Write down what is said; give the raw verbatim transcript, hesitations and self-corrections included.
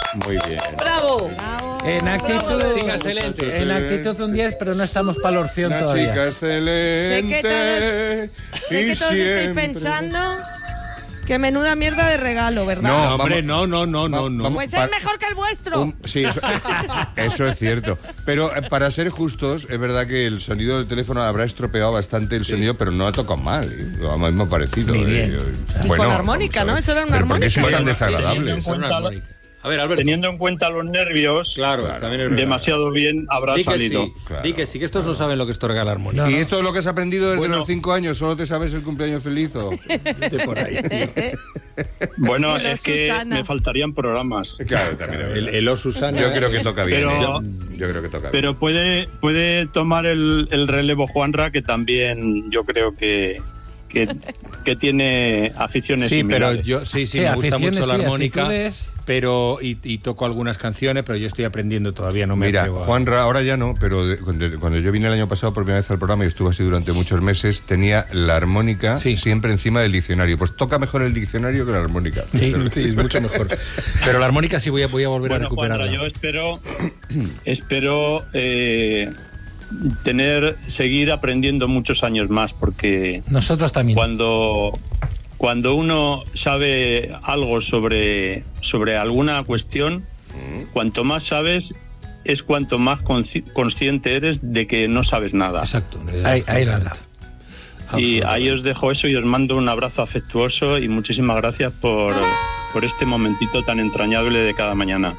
Muy bien. ¡Bravo! Bravo. En actitud, Chica excelente. en actitud un diez, pero no estamos para la orción Una todavía. chica excelente. Sé que todos- Sé que todos estáis pensando que menuda mierda de regalo, ¿verdad? No, No, hombre, vamos- no, no, no, no, va- no. vamos- Pues es par- mejor que el vuestro. Un- sí, eso, eso es cierto. Pero eh, para ser justos, es verdad que el sonido del teléfono habrá estropeado bastante el sonido, pero no ha tocado mal. Y lo hemos parecido. Ni bien. eh, Y bueno, con armónica, vamos a ver. ¿no? Eso era una ¿Pero por qué armónica. sois tan Bueno, sí, sí, desagradables? sí, Una cuenta- armónica. A ver, Alberto. Teniendo en cuenta los nervios, Claro, Claro. también es verdad. demasiado bien habrá Di que salido. sí, Claro. di que sí, que estos no saben lo que es tocar la armónica. No. ¿Y esto es lo que has aprendido desde Bueno. los cinco años? ¿Solo te sabes el cumpleaños feliz? O... De por ahí, tío. Bueno, Dilo, es que Susana. me faltarían programas. Claro, también es El, verdad. el O Susana. Yo creo que toca bien. Pero- ¿eh? Yo creo que toca bien. Pero puede, puede tomar el, el relevo Juanra, que también yo creo que, que, que tiene aficiones Sí, pero similares. yo sí, sí, Sí, me gusta aficiones, mucho la sí, armónica, actitudes. pero y, y toco algunas canciones, pero yo estoy aprendiendo todavía, no me Mira, atrevo a- Juanra, ahora ya no, pero de- cuando, cuando yo vine el año pasado por primera vez al programa y estuve así durante muchos meses, tenía la armónica Sí. siempre encima del diccionario. Pues toca mejor el diccionario que la armónica. Sí, sí, es mucho mejor. Pero la armónica sí voy a, voy a volver Bueno, a recuperarla. Juanra, yo espero, espero eh, tener, seguir aprendiendo muchos años más, porque Nosotros también. cuando, cuando uno sabe algo sobre, sobre alguna cuestión, cuanto más sabes, es cuanto más consci- consciente eres de que no sabes nada. Exacto. Ahí, ahí la da. Y ahí os dejo eso y os mando un abrazo afectuoso y muchísimas gracias por, por este momentito tan entrañable de cada mañana.